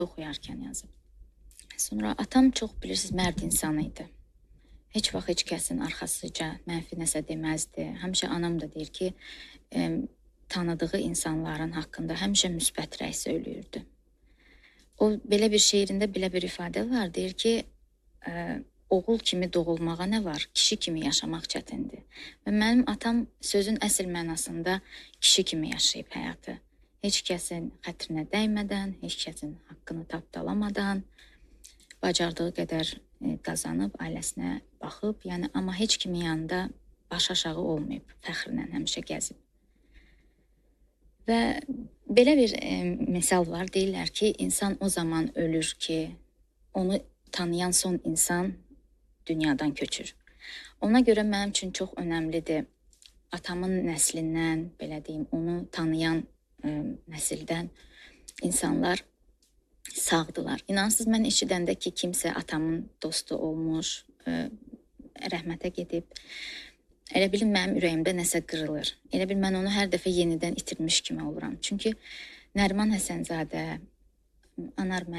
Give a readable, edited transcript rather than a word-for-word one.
oxuyarkən yazıb. Sonra atam çox bilirsiniz mərd insan idi. Heç vaxt heç kəsin arxasıca mənfi nəsə deməzdi. Həmişə anam da deyir ki, tanıdığı insanların haqqında həmişə müsbət rəy söyləyirdi. O belə bir şeirində belə bir ifadə var, deyir ki, oğul kimi doğulmağa nə var, kişi kimi yaşamaq çətindir. Və mənim atam sözün əsl mənasında kişi kimi yaşayıb həyatı. Heç kəsin xətrinə dəymədən, heç kəsin haqqını tapdalamadan, bacardığı qədər qazanıb, ailəsinə baxıb, yəni amma heç kimin yanında baş aşağı olmayıb, fəxrlə həmişə gəzib. Və belə bir misal var, deyirlər ki, insan o zaman ölür ki, onu tanıyan son insan dünyadan köçür. Ona görə mənim üçün çox önəmlidir atamın nəslindən, belə deyim, onu tanıyan nəsildən insanlar sağdılar. İnansız mən eşidəndə ki, kimsə atamın dostu olmuş, rəhmətə gedib, elə bilin mənim ürəyimdə nəsə qırılır. Elə bil mən onu hər dəfə yenidən itirmiş kimi oluram. Çünki Nəriman Həsənzadə, Anar